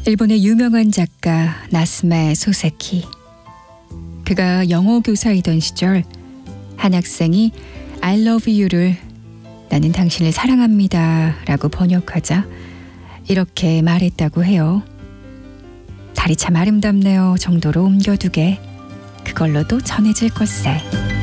일본의 유명한 작가 나스메 소세키. 그가 영어 교사이던 시절 한 학생이 I love you를 나는 당신을 사랑합니다 라고 번역하자 이렇게 말했다고 해요. 달이 참 아름답네요 정도로 옮겨두게 그걸로도 전해질 걸세.